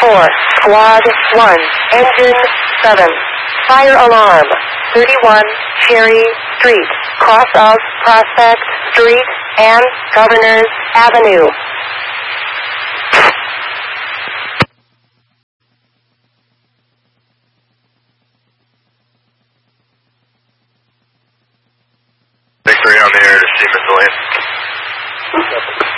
4, Squad 1, Engine 7. Fire alarm. 31 Cherry Street, cross of Prospect Street and Governors Avenue. Victory on the air to see Miss Elaine.